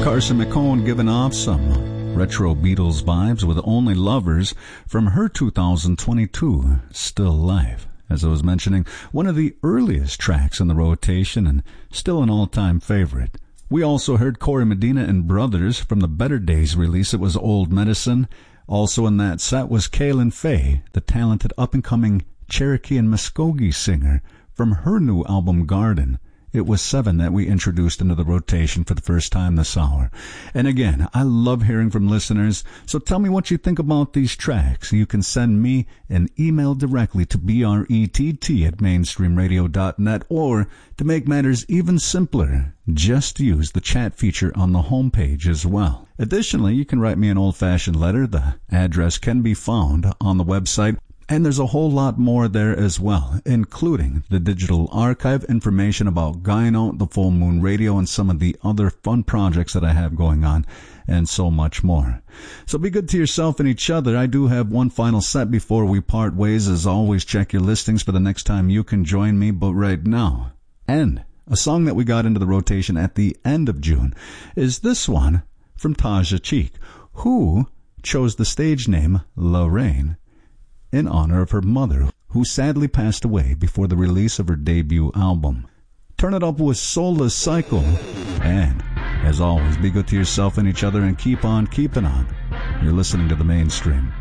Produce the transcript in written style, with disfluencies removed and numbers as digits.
Carson McCone giving off some retro Beatles vibes with Only Lovers from her 2022 Still Life. As I was mentioning, one of the earliest tracks in the rotation and still an all-time favorite. We also heard Corey Medina and Brothers from the Better Days release. It was Old Medicine. Also in that set was Kaylin Faye, the talented up-and-coming Cherokee and Muskogee singer, from her new album Garden. It was 7 that we introduced into the rotation for the first time this hour. And again, I love hearing from listeners, so tell me what you think about these tracks. You can send me an email directly to brett@mainstreamradio.net, or, to make matters even simpler, just use the chat feature on the homepage as well. Additionally, you can write me an old-fashioned letter. The address can be found on the website. And there's a whole lot more there as well, including the digital archive, information about Gyno, the Full Moon Radio, and some of the other fun projects that I have going on, and so much more. So be good to yourself and each other. I do have one final set before we part ways. As always, check your listings for the next time you can join me. But right now, and a song that we got into the rotation at the end of June, is this one from Taja Cheek, who chose the stage name Lorraine in honor of her mother, who sadly passed away before the release of her debut album. Turn it up with Solar Cycle. And, as always, be good to yourself and each other and keep on keeping on. You're listening to The Mainstream.